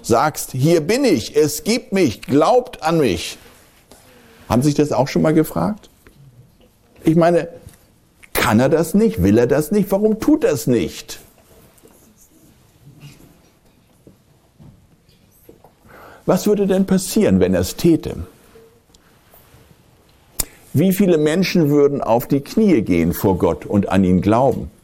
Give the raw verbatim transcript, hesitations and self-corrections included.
sagst, hier bin ich, es gibt mich, glaubt an mich. Haben Sie sich das auch schon mal gefragt? Ich meine, kann er das nicht? Will er das nicht? Warum tut er es nicht? Was würde denn passieren, wenn er es täte? Wie viele Menschen würden auf die Knie gehen vor Gott und an ihn glauben?